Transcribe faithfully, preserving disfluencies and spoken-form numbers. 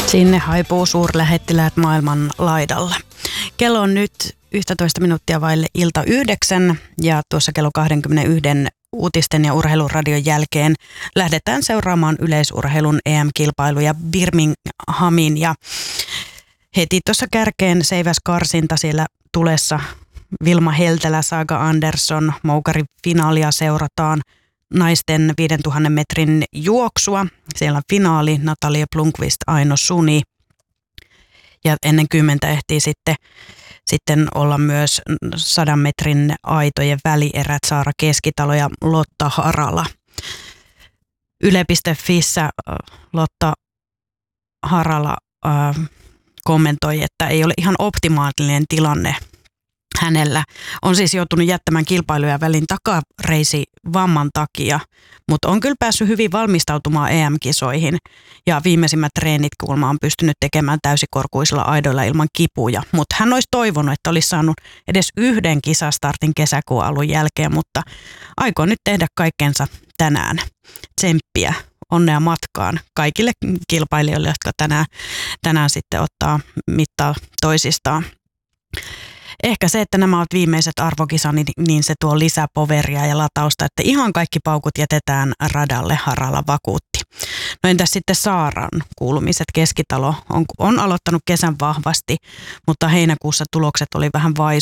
Sinne haipuu suurlähettiläät maailman laidalle. Kello on nyt yksitoista minuuttia vaille ilta yhdeksän ja tuossa kello kaksikymmentäyksi uutisten ja urheiluradion jälkeen lähdetään seuraamaan yleisurheilun E M-kilpailuja Birminghamin ja heti tuossa kärkeen seiväs karsinta siellä tulessa. Vilma Heltelä, Saga Andersson, moukarifinaalia seurataan. Naisten viidentuhannen metrin juoksua. Siellä on finaali, Natalia Blomqvist, Aino Suni. Ja ennen kymmentä ehtii sitten, sitten olla myös sadan metrin aitojen välierät, Saara Keskitalo ja Lotta Harala. Yle piste fissä Lotta Harala äh, kommentoi, että ei ole ihan optimaalinen tilanne hänellä. On siis joutunut jättämään kilpailuja välin takareisi vamman takia, mutta on kyllä päässyt hyvin valmistautumaan E M-kisoihin ja viimeisimmät treenit kuulemma on pystynyt tekemään täysikorkuisilla aidoilla ilman kipuja, mutta hän olisi toivonut, että olisi saanut edes yhden kisastartin kesäkuun alun jälkeen, mutta aikoo nyt tehdä kaikkensa tänään. Tsemppiä, onnea matkaan kaikille kilpailijoille, jotka tänään, tänään sitten ottaa mittaa toisistaan. Ehkä se, että nämä ovat viimeiset arvokisa, niin, niin se tuo lisää poveria ja latausta, että ihan kaikki paukut jätetään radalle, Harala vakuutti. No entäs sitten Saaran kuulumiset? Keskitalo on, on aloittanut kesän vahvasti, mutta heinäkuussa tulokset oli vähän